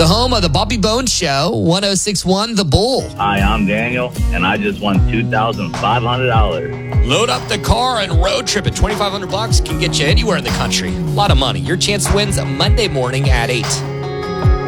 The home of the Bobby Bones Show, 106.1 The Bull. Hi, I'm Daniel, and I just won $2,500. Load up the car and road trip at $2,500 can get you anywhere in the country. A lot of money. Your chance wins Monday morning at 8.